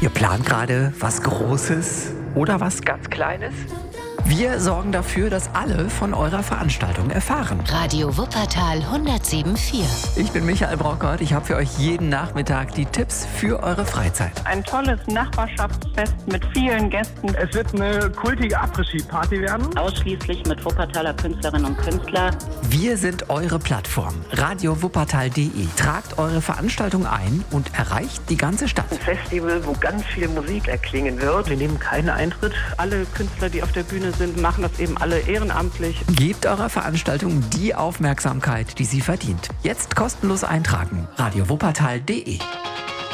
Ihr plant gerade was Großes oder was ganz Kleines? Wir sorgen dafür, dass alle von eurer Veranstaltung erfahren. Radio Wuppertal 107.4. Ich bin Michael Brockert. Ich habe für euch jeden Nachmittag die Tipps für eure Freizeit. Ein tolles Nachbarschaftsfest mit vielen Gästen. Es wird eine kultige Après-Ski-Party werden. Ausschließlich mit Wuppertaler Künstlerinnen und Künstlern. Wir sind eure Plattform. radiowuppertal.de. Tragt eure Veranstaltung ein und erreicht die ganze Stadt. Ein Festival, wo ganz viel Musik erklingen wird. Wir nehmen keinen Eintritt. Alle Künstler, die auf der Bühne sind, machen das eben alle ehrenamtlich. Gebt eurer Veranstaltung die Aufmerksamkeit, die sie verdient. Jetzt kostenlos eintragen. radiowuppertal.de.